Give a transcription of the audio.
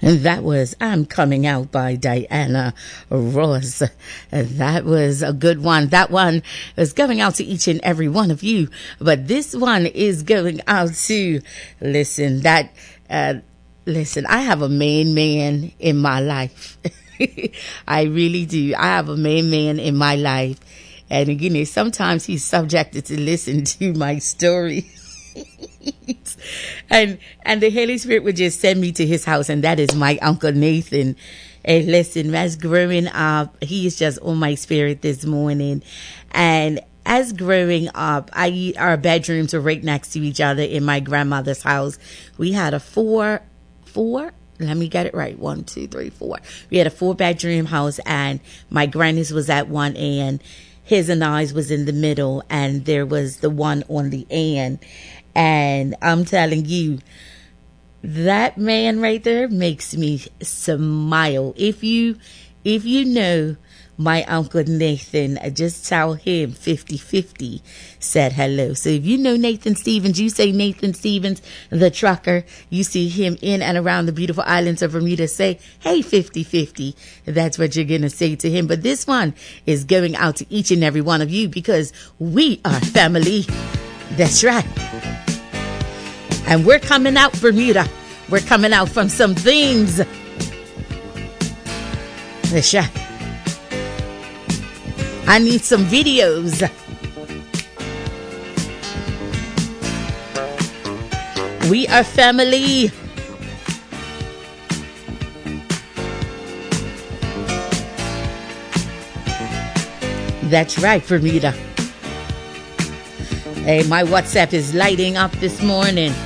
And that was I'm Coming Out by Diana Ross. That was a good one. That one is going out to each and every one of you. But this one is going out to, listen, I have a main man in my life. I really do. I have a main man in my life. And again, sometimes he's subjected to listen to my story. and the Holy Spirit would just send me to his house, and that is my Uncle Nathan. And listen, as growing up, he is just on my spirit this morning. And as growing up, our bedrooms were right next to each other in my grandmother's house. We had a four, let me get it right. 1, 2, 3, 4. We had a 4-bedroom house, and my granny's was at one end. His and I's was in the middle, and there was the one on the end. And I'm telling you, that man right there makes me smile. If you know my Uncle Nathan, just tell him 50-50 said hello. So if you know Nathan Stevens, you say Nathan Stevens, the trucker. You see him in and around the beautiful islands of Bermuda, say, hey, 50-50. That's what you're going to say to him. But this one is going out to each and every one of you because we are family. That's right. And we're coming out, Bermuda. We're coming out from some things. That's right. I need some videos. We are family. That's right, Bermuda. Hey, my WhatsApp is lighting up this morning.